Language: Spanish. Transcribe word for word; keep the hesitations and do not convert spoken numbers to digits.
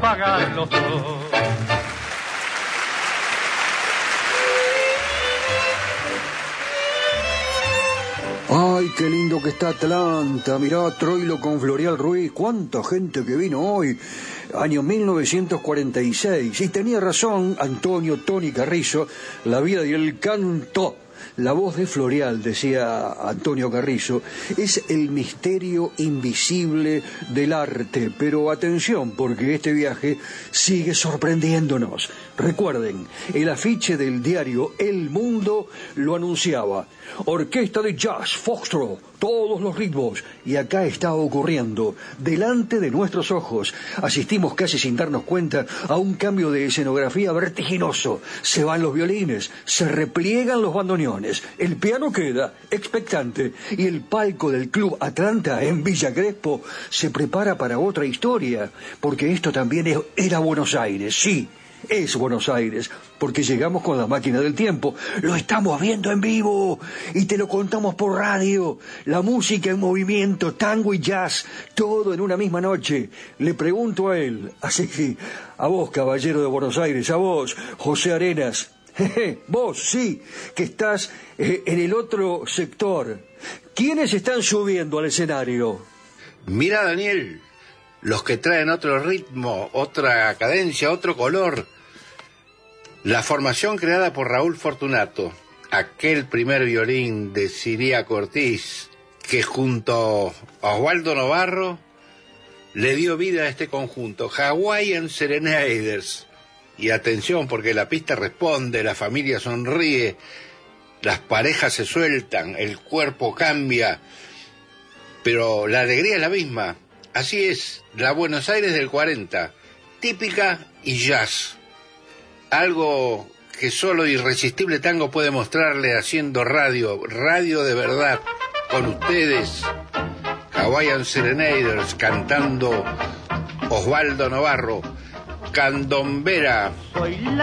pagar los dos. Ay, qué lindo que está Atlanta. Mirá, Troilo con Floreal Ruiz. Cuánta gente que vino hoy. Año mil novecientos cuarenta y seis. Y tenía razón Antonio Tony Carrizo. La vida y el canto. La voz de Floreal, decía Antonio Carrizo, es el misterio invisible del arte. Pero atención, porque este viaje sigue sorprendiéndonos. Recuerden, el afiche del diario El Mundo lo anunciaba. Orquesta de jazz, foxtrot, todos los ritmos. Y acá está ocurriendo, delante de nuestros ojos. Asistimos casi sin darnos cuenta a un cambio de escenografía vertiginoso. Se van los violines, se repliegan los bandoneones, el piano queda expectante y el palco del Club Atlanta en Villa Crespo se prepara para otra historia. Porque esto también es, era Buenos Aires, sí. Es Buenos Aires, porque llegamos con la máquina del tiempo. Lo estamos viendo en vivo y te lo contamos por radio. La música en movimiento, tango y jazz, todo en una misma noche. Le pregunto a él, así que a vos, caballero de Buenos Aires, a vos, José Arenas, jeje, vos, sí, que estás eh, en el otro sector. ¿Quiénes están subiendo al escenario? Mira, Daniel, los que traen otro ritmo, otra cadencia, otro color. La formación creada por Raúl Fortunato, aquel primer violín de Ciriaco Ortiz, que junto a Osvaldo Novarro le dio vida a este conjunto, Hawaiian Serenaders. Y atención, porque la pista responde, la familia sonríe, las parejas se sueltan, el cuerpo cambia, pero la alegría es la misma. Así es, la Buenos Aires del cuarenta, típica y jazz. Algo que solo Irresistible Tango puede mostrarle haciendo radio, radio de verdad, con ustedes, Hawaiian Serenaders, cantando Osvaldo Novarro, Candombera. Soy la